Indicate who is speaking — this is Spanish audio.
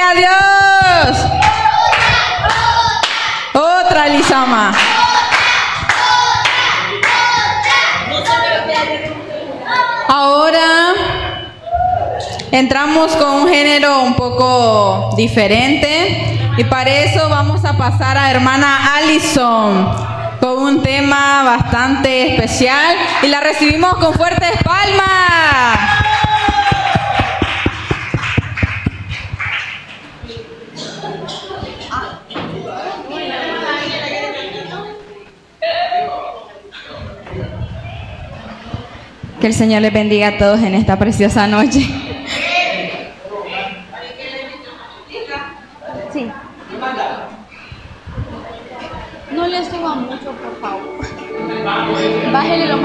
Speaker 1: a Dios. Otra, Lizama. Ahora entramos con un género un poco diferente y para eso vamos a pasar a hermana Alison con un tema bastante especial y la recibimos con fuertes palmas. Que el Señor les bendiga a todos en esta preciosa noche. Sí. No le suba mucho, por favor. Bájele lo más.